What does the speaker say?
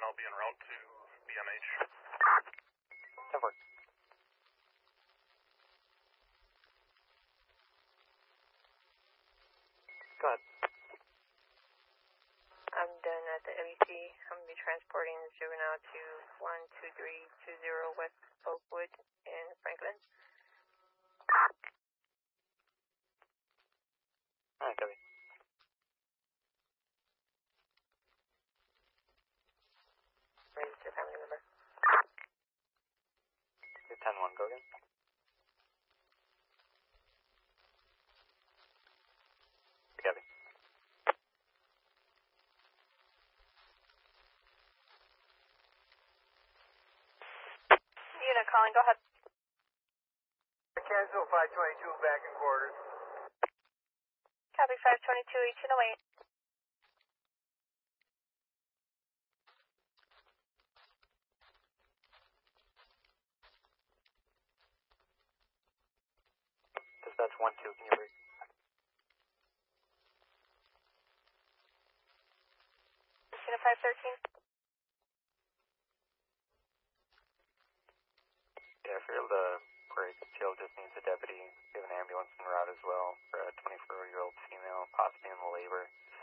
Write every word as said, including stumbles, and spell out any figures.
and I'll be en route to B M H. ten four. Go ahead. I'm done at the M E C. I'm going to be transporting the juvenile to one two three two zero West Oakwood in Franklin. Alright, copy. Register family member. ten one, go again. Copy. Unit calling, go ahead. Cancel five twenty-two back in quarters. Copy five twenty-two, eighteen oh eight. Dispatch one two, can you read? Unit five thirteen. Yeah, if you're able to break, Jill just needs a deputy. We have an ambulance en route as well for a twenty-four year old female, possibly in labor.